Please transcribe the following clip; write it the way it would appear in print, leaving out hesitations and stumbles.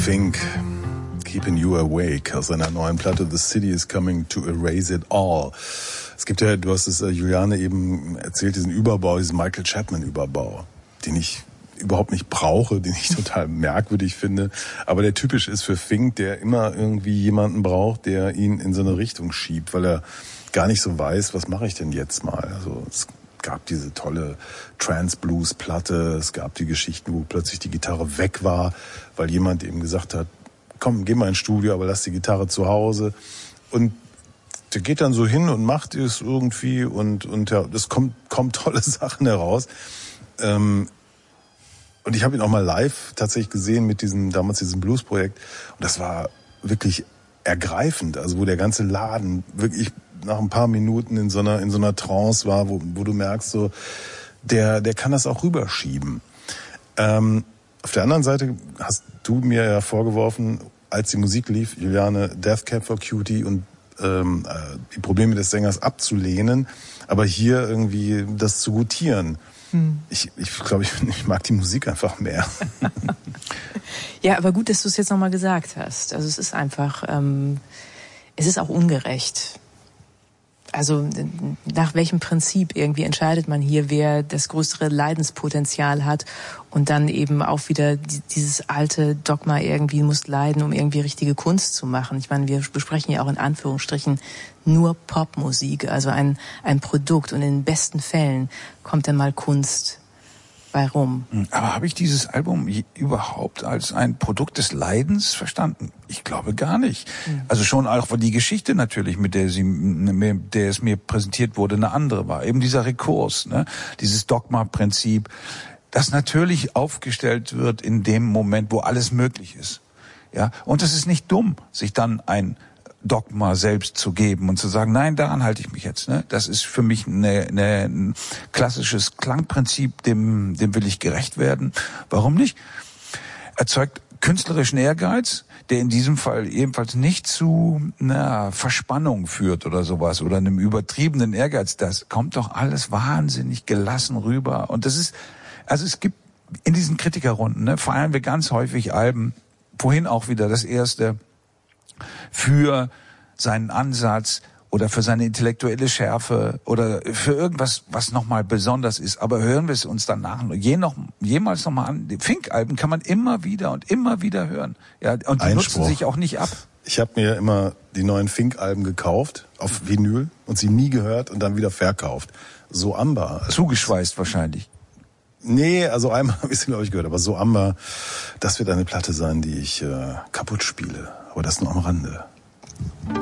Fink, Keeping You Awake, aus seiner neuen Platte The City is Coming to Erase It All. Es gibt ja, du hast es Juliane eben erzählt, diesen Überbau, diesen Michael Chapman-Überbau, den ich überhaupt nicht brauche, den ich total merkwürdig finde, aber der typisch ist für Fink, der immer irgendwie jemanden braucht, der ihn in so eine Richtung schiebt, weil er gar nicht so weiß, was mache ich denn jetzt mal. Also es gab diese tolle Trance-Blues-Platte, es gab die Geschichten, wo plötzlich die Gitarre weg war, weil jemand eben gesagt hat, komm, geh mal ins Studio, aber lass die Gitarre zu Hause. Und der geht dann so hin und macht es irgendwie und ja, das kommt tolle Sachen heraus. Und ich habe ihn auch mal live tatsächlich gesehen mit damals diesem Blues-Projekt. Und das war wirklich ergreifend, also wo der ganze Laden wirklich nach ein paar Minuten in so einer Trance war, wo du merkst, so der kann das auch rüberschieben. Auf der anderen Seite hast du mir ja vorgeworfen, als die Musik lief, Juliane, Death Cab for Cutie und die Probleme des Sängers abzulehnen, aber hier irgendwie das zu gutieren. Ich glaube, ich mag die Musik einfach mehr. Ja, aber gut, dass du es jetzt nochmal gesagt hast. Also es ist einfach, es ist auch ungerecht. Also nach welchem Prinzip irgendwie entscheidet man hier, wer das größere Leidenspotenzial hat und dann eben auch wieder dieses alte Dogma irgendwie muss leiden, um irgendwie richtige Kunst zu machen. Ich meine, wir besprechen ja auch in Anführungsstrichen nur Popmusik, also ein Produkt, und in den besten Fällen kommt dann mal Kunst bei rum. Aber habe ich dieses Album überhaupt als ein Produkt des Leidens verstanden? Ich glaube gar nicht. Also schon auch, weil die Geschichte natürlich, mit der es mir präsentiert wurde, eine andere war. Eben dieser Rekurs, ne? Dieses Dogma-Prinzip, das natürlich aufgestellt wird in dem Moment, wo alles möglich ist. Ja, und es ist nicht dumm, sich dann ein Dogma selbst zu geben und zu sagen, nein, daran halte ich mich jetzt. Ne? Das ist für mich ein klassisches Klangprinzip, dem will ich gerecht werden. Warum nicht? Erzeugt künstlerischen Ehrgeiz, der in diesem Fall ebenfalls nicht zu einer Verspannung führt oder sowas oder einem übertriebenen Ehrgeiz. Das kommt doch alles wahnsinnig gelassen rüber. Und das ist, also es gibt in diesen Kritikerrunden, ne, feiern wir ganz häufig Alben, vorhin auch wieder das erste, für seinen Ansatz oder für seine intellektuelle Schärfe oder für irgendwas, was nochmal besonders ist. Aber hören wir es uns danach jemals nochmal an. Die Fink-Alben kann man immer wieder hören. Ja, und die nutzen sich auch nicht ab. Ich habe mir immer die neuen Fink-Alben gekauft, auf Vinyl, und sie nie gehört und dann wieder verkauft. So Amber. Zugeschweißt wahrscheinlich. Nee, also einmal habe ich sie, glaube ich, gehört. Aber So Amber, das wird eine Platte sein, die ich kaputt spiele. Aber das nur am Rande.